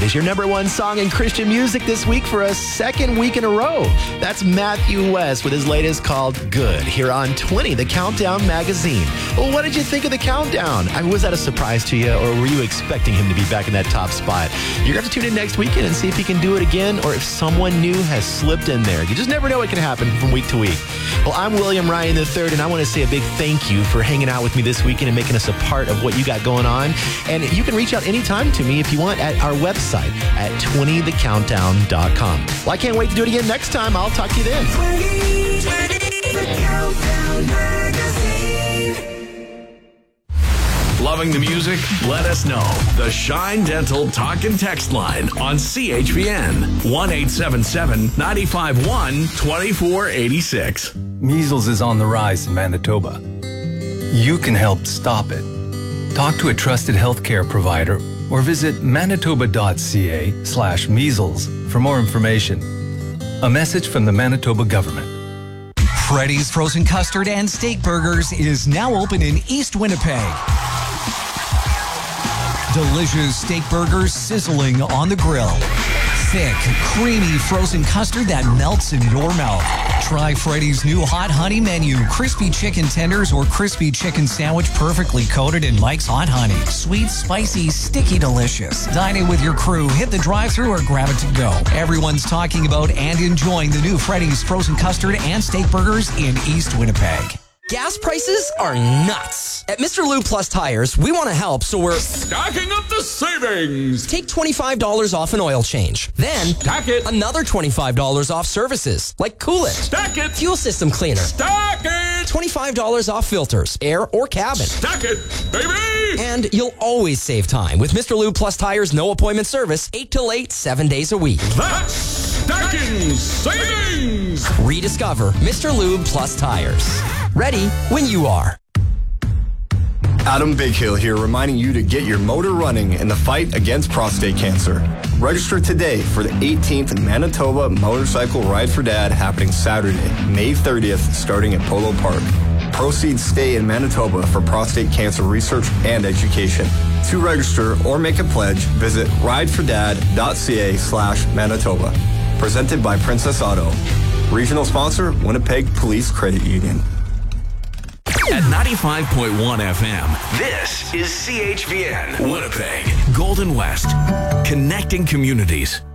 is your number one song in Christian music this week for a second week in a row. That's Matthew West with his latest called Good here on 20, the Countdown magazine. Well, what did you think of the countdown? Was that a surprise to you, or were you expecting him to be back in that top spot? You're going to have to tune in next weekend and see if he can do it again, or if someone new has slipped in there. You just never know what can happen from week to week. Well, I'm William Ryan III, and I want to say a big thank you for hanging out with me this weekend and making us a part of what you got going on. And you can reach out anytime to me if you want at our website at 20thecountdown.com. Well, I can't wait to do it again next time. I'll talk to you then. 20, the Countdown magazine. Loving the music? Let us know. The Shine Dental Talk and Text line on CHPN 1-877-951-2486. Measles is on the rise in Manitoba. You can help stop it. Talk to a trusted healthcare provider or visit manitoba.ca/measles for more information. A message from the Manitoba government. Freddy's Frozen Custard and Steak Burgers is now open in East Winnipeg. Delicious steak burgers sizzling on the grill. Thick, creamy frozen custard that melts in your mouth. Try Freddy's new Hot Honey menu. Crispy chicken tenders or crispy chicken sandwich perfectly coated in Mike's Hot Honey. Sweet, spicy, sticky, delicious. Dine in with your crew, hit the drive-thru or grab it to go. Everyone's talking about and enjoying the new Freddy's Frozen Custard and Steak Burgers in East Winnipeg. Gas prices are nuts. At Mr. Lube Plus Tires, we want to help, so we're stacking up the savings. Take $25 off an oil change. Then, stack it. Another $25 off services, like Cool It. Stack it. Fuel system cleaner. Stack it. $25 off filters, air or cabin. Stack it, baby. And you'll always save time with Mr. Lube Plus Tires' no appointment service, 8 till 8, 7 days a week. That's stacking savings. Rediscover Mr. Lube Plus Tires. Ready when you are. Adam Bighill here, reminding you to get your motor running in the fight against prostate cancer. Register today for the 18th Manitoba Motorcycle Ride for Dad happening Saturday, May 30th, starting at Polo Park. Proceeds stay in Manitoba for prostate cancer research and education. To register or make a pledge, visit ridefordad.ca/Manitoba. Presented by Princess Auto. Regional sponsor, Winnipeg Police Credit Union. At 95.1 FM, this is CHPN Winnipeg, Golden West, connecting communities.